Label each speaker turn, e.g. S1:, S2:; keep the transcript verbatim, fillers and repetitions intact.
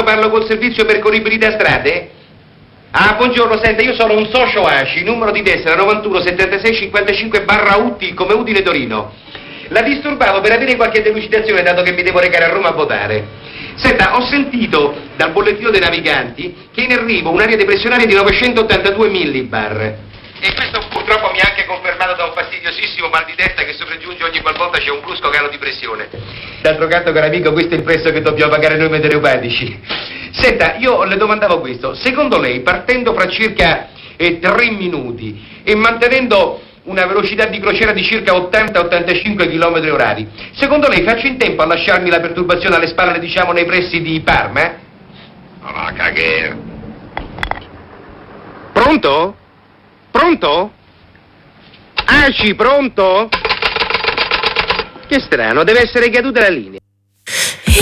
S1: parlo col servizio percorribilità strade? Ah, buongiorno, senta, io sono un socio A C I, numero di tessera novantuno settantasei cinquantacinque barra U T I, come Udine Torino. La disturbavo per avere qualche delucidazione, dato che mi devo recare a Roma a votare. Senta, ho sentito dal bollettino dei naviganti che è in arrivo un'area depressionaria di novecentottantadue millibar. E questo purtroppo mi ha anche confermato da un fastidiosissimo mal di testa che sopraggiunge ogni qualvolta c'è un brusco calo di pressione. D'altro canto, caro amico, questo è il prezzo che dobbiamo pagare noi meteoropatici. Senta, io le domandavo questo. Secondo lei, partendo fra circa eh, tre minuti e mantenendo una velocità di crociera di circa ottanta ottantacinque chilometri orari, secondo lei faccio in tempo a lasciarmi la perturbazione alle spalle, diciamo, nei pressi di Parma?
S2: No, cagare.
S1: Pronto? Pronto? A C I, pronto? Che strano, deve essere caduta la linea.